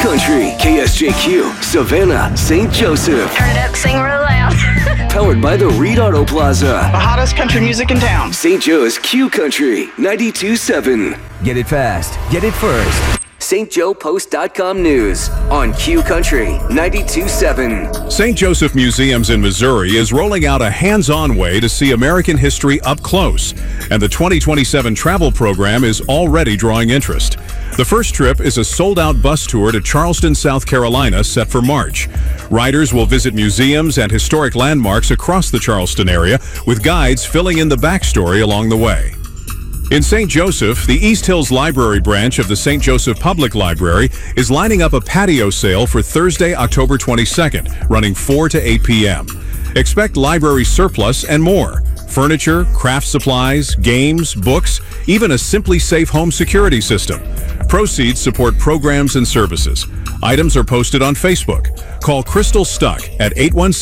Country, KSJQ, Savannah, St. Joseph. Turn it up, sing real loud. Powered by the Reed Auto Plaza. The hottest country music in town. St. Joe's Q Country, 92.7. Get it fast. Get it first. StJoePost.com News on Q Country 92.7. St. Joseph Museums in Missouri is rolling out a hands-on way to see American history up close, and the 2027 travel program is already drawing interest. The first trip is a sold-out bus tour to Charleston, South Carolina, set for March. Riders will visit museums and historic landmarks across the Charleston area, with guides filling in the backstory along the way. In St. Joseph, the East Hills Library branch of the St. Joseph Public Library is lining up a patio sale for Thursday, October 22nd, running 4 to 8 p.m. Expect library surplus and more. Furniture, craft supplies, games, books, even a Simply Safe home security system. Proceeds support programs and services. Items are posted on Facebook. Call Crystal Stuck at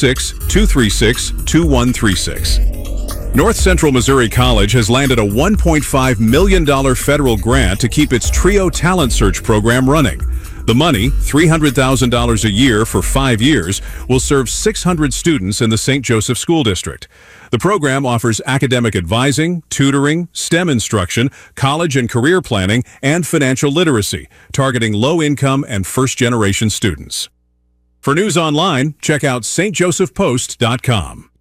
816-236-2136. North Central Missouri College has landed a $1.5 million federal grant to keep its TRIO Talent Search program running. The money, $300,000 a year for 5 years, will serve 600 students in the St. Joseph School District. The program offers academic advising, tutoring, STEM instruction, college and career planning, and financial literacy, targeting low-income and first-generation students. For news online, check out stjosephpost.com.